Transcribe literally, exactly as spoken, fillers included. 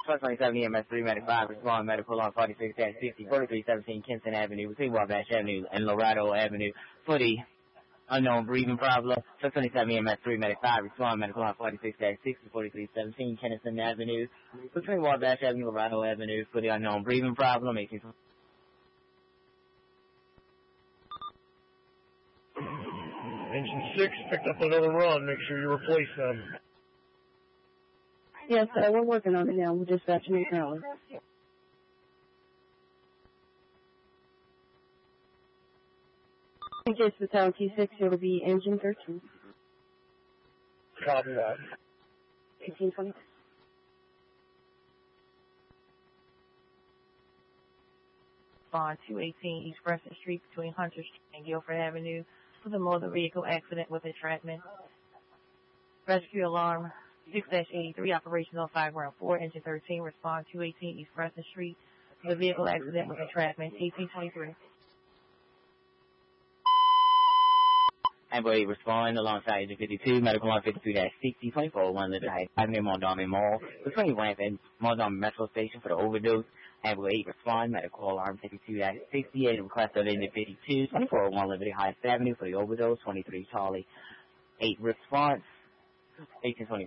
twenty-seven E M S three Medic five, respond medical on forty-six sixty, forty-three seventeen Kinston Avenue, between Wabash Avenue and Laredo Avenue, for the unknown breathing problem. twenty-seven E M S three Medic five, respond medical on forty-six sixty, forty-three seventeen Kinston Avenue, between Wabash Avenue and Laredo Avenue, for the unknown breathing problem. eighteen Engine six picked up another run. Make sure you replace them. Yes, sir. We're working on it now. We're dispatching it currently. In case the town T six, it'll be engine thirteen. Copy that. eighteen twenty. On two eighteen East Preston Street between Hunter Street and Guilford Avenue for the motor vehicle accident with entrapment. Rescue alarm six eighty-three, operational five ground four, engine thirteen, respond two eighteen East Preston Street, the vehicle accident with entrapment, eighteen twenty-three. Ambulance respond alongside engine fifty-two, medical on fifty-two sixty, twenty-four one Liberty Heights Avenue, Montgomery Mall, between Ramp and Montgomery Metro Station for the overdose. Ambulance respond, medical alarm fifty-two sixty-eight, request of engine fifty-two, twenty-four one Liberty Heights Avenue for the overdose, twenty-three Charlie eight response, eighteen twenty.